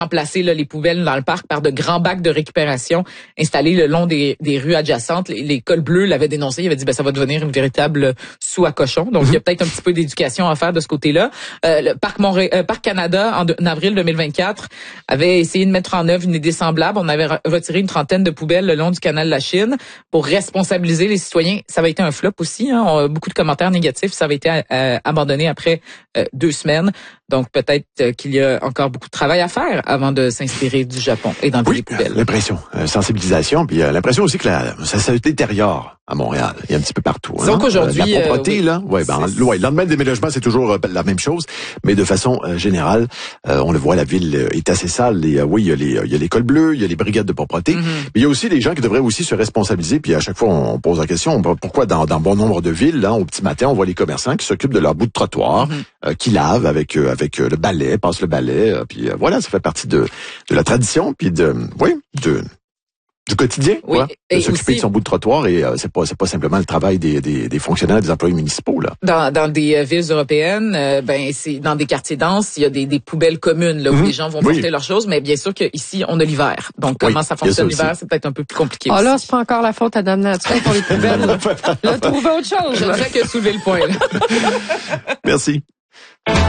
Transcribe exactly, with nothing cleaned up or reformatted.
remplacer là, les poubelles dans le parc par de grands bacs de récupération installés le long des, des rues adjacentes. Les, les cols bleus l'avaient dénoncé. Il avait dit ben ça va devenir une véritable soie à cochon. Donc, mm-hmm. il y a peut-être un petit peu d'éducation à faire de ce côté-là. Euh, le Parc, Montré- euh, Parc Canada, en, de, en avril deux mille vingt-quatre, avait essayé de mettre en œuvre une idée semblable. On avait retiré une trentaine de poubelles le long du canal de la Chine pour responsabiliser les citoyens. Ça avait été un flop aussi. Hein. On a beaucoup de commentaires négatifs. Ça avait été euh, abandonné après euh, deux semaines. Donc, peut-être euh, qu'il y a encore beaucoup de travail à faire avant de s'inspirer du Japon et d'enlever oui, les poubelles. L'impression, euh, sensibilisation, puis euh, l'impression aussi que la, ça se détériore à Montréal. Il y a un petit peu partout. Hein? Donc aujourd'hui, euh, la propreté, euh, oui, là, ouais, ben, ouais, le lendemain de déménagement, c'est toujours euh, la même chose, mais de façon euh, générale, euh, on le voit, la ville euh, est assez sale. Et, euh, oui, il y a les, il y a les cols bleus, il y a les brigades de propreté, mm-hmm. mais il y a aussi des gens qui devraient aussi se responsabiliser. Puis à chaque fois, on pose la question pourquoi dans, dans bon nombre de villes, là, au petit matin, on voit les commerçants qui s'occupent de leur bout de trottoir, mm-hmm. euh, qui lavent avec euh, avec euh, le balai, passent le balai, euh, puis euh, voilà, ça fait partie de de la tradition, puis de, oui, de du quotidien, oui, quoi, de s'occuper aussi de son bout de trottoir et euh, c'est pas c'est pas simplement le travail des des, des fonctionnaires, des employés municipaux là. Dans dans des euh, villes européennes, euh, ben c'est dans des quartiers denses, il y a des des poubelles communes là où mm-hmm. les gens vont porter oui. leurs choses, mais bien sûr que ici on a l'hiver. Donc comment oui, ça fonctionne l'hiver, c'est peut-être un peu plus compliqué. Ah aussi. là, c'est pas encore la faute à Dame Nature pour les poubelles. Là, là trouver autre chose. Je ne fais que soulever le point. Là. Merci.